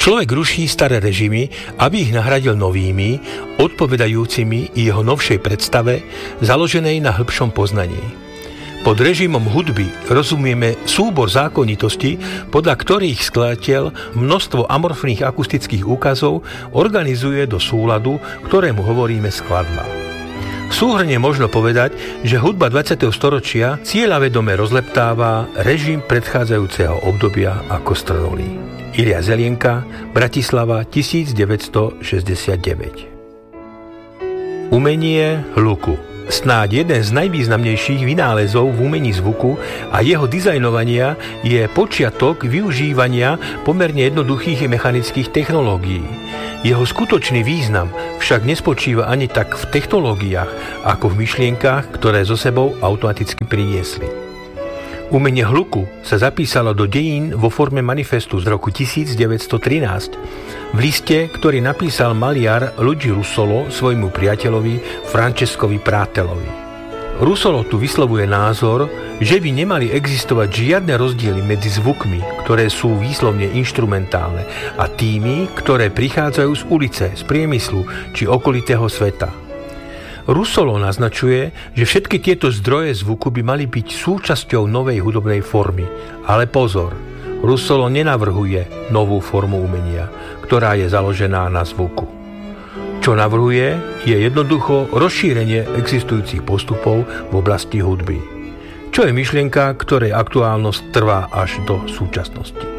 Človek ruší staré režimy, aby ich nahradil novými, odpovedajúcimi jeho novšej predstave, založenej na hĺbšom poznaní. Pod režimom hudby rozumieme súbor zákonitostí, podľa ktorých skladateľ množstvo amorfných akustických úkazov organizuje do súladu, ktorému hovoríme skladba. V súhrne možno povedať, že hudba 20. storočia cieľavedome rozleptáva režim predchádzajúceho obdobia ako strnulý. Ilia Zelienka, Bratislava, 1969. Umenie hluku. Snáď jeden z najvýznamnejších vynálezov v umení zvuku a jeho dizajnovania je počiatok využívania pomerne jednoduchých mechanických technológií. Jeho skutočný význam však nespočíva ani tak v technológiách, ako v myšlienkach, ktoré so sebou automaticky priniesli. Umenie hluku sa zapísalo do dejín vo forme manifestu z roku 1913 v liste, ktorý napísal maliar Luigi Russolo svojmu priateľovi Francescovi Pratelovi. Russolo tu vyslovuje názor, že by nemali existovať žiadne rozdiely medzi zvukmi, ktoré sú výslovne inštrumentálne, a tými, ktoré prichádzajú z ulice, z priemyslu či okolitého sveta. Russolo naznačuje, že všetky tieto zdroje zvuku by mali byť súčasťou novej hudobnej formy. Ale pozor, Russolo nenavrhuje novú formu umenia, ktorá je založená na zvuku. Čo navrhuje, je jednoducho rozšírenie existujúcich postupov v oblasti hudby. Čo je myšlienka, ktorej aktuálnosť trvá až do súčasnosti.